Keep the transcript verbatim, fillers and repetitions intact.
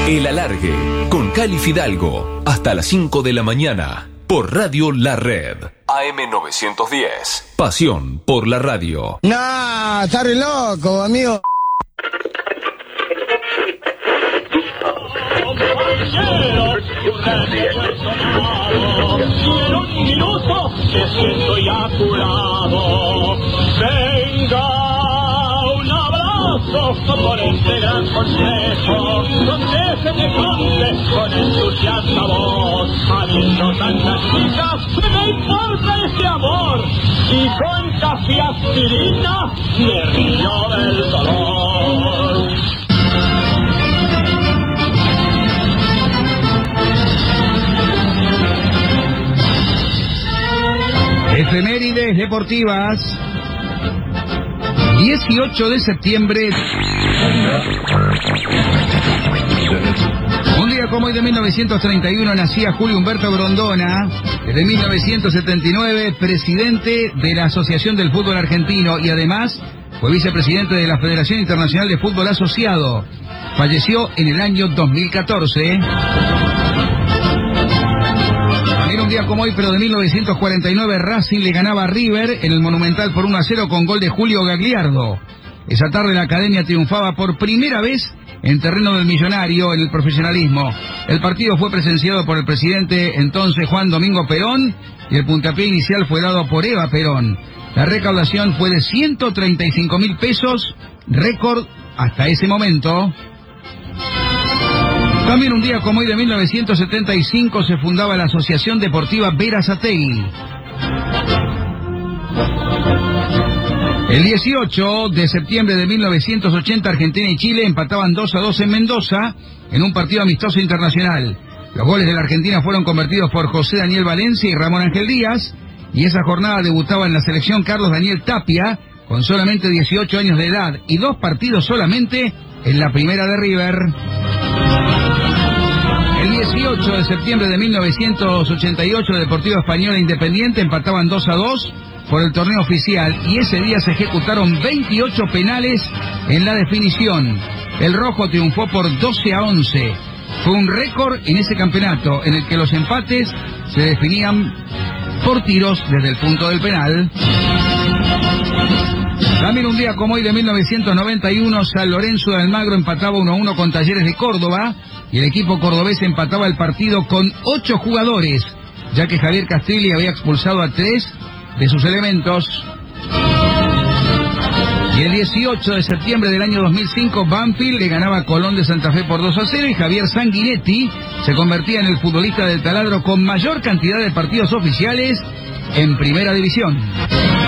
El Alargue, con Cali Fidalgo, hasta las cinco de la mañana, por Radio La Red. A M novecientos diez. Pasión por la radio. Nah, está re loco, amigo. Quiero un minuto que siento ya curado. Venga, un abrazo por este gran consejo, donde se me conte con entusiasma voz. Habiendo tantas chicas, me importa este amor, y con café aspirina me río del dolor. Efemérides deportivas. dieciocho de septiembre. Un día como hoy de mil novecientos treinta y uno nacía Julio Humberto Grondona, desde mil novecientos setenta y nueve presidente de la Asociación del Fútbol Argentino y además fue vicepresidente de la Federación Internacional de Fútbol Asociado. Falleció en el año dos mil catorce. Era un día como hoy, pero de mil novecientos cuarenta y nueve, Racing le ganaba a River en el Monumental por uno a cero con gol de Julio Gagliardo. Esa tarde la Academia triunfaba por primera vez en terreno del millonario en el profesionalismo. El partido fue presenciado por el presidente entonces Juan Domingo Perón y el puntapié inicial fue dado por Eva Perón. La recaudación fue de ciento treinta y cinco mil pesos, récord hasta ese momento. También un día como hoy de mil novecientos setenta y cinco se fundaba la Asociación Deportiva Berazategui. El dieciocho de septiembre de mil novecientos ochenta Argentina y Chile empataban dos a dos en Mendoza en un partido amistoso internacional. Los goles de la Argentina fueron convertidos por José Daniel Valencia y Ramón Ángel Díaz, y esa jornada debutaba en la selección Carlos Daniel Tapia con solamente dieciocho años de edad y dos partidos solamente en la primera de River. El dieciocho de septiembre de mil novecientos ochenta y ocho, Deportivo Español e Independiente empataban dos a dos por el torneo oficial y ese día se ejecutaron veintiocho penales en la definición. El rojo triunfó por doce a once. Fue un récord en ese campeonato en el que los empates se definían por tiros desde el punto del penal. También un día como hoy de mil novecientos noventa y uno, San Lorenzo de Almagro empataba uno a uno con Talleres de Córdoba y el equipo cordobés empataba el partido con ocho jugadores, ya que Javier Castrilli había expulsado a tres de sus elementos. Y el dieciocho de septiembre del año dos mil cinco, Banfield le ganaba a Colón de Santa Fe por dos a cero y Javier Sanguinetti se convertía en el futbolista del taladro con mayor cantidad de partidos oficiales en Primera División.